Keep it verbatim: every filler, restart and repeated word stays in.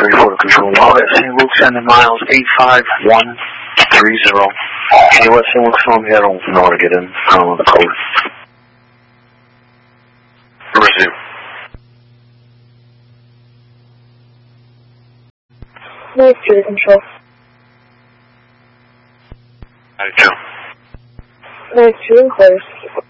thirty-four to control. All right, Saint Luke sending miles eight five one three zero. Hey, what's Saint Luke's phone? I don't know how to get in. I don't know the code. Resume. ninety-two to control. ninety-two. ninety-two and clear.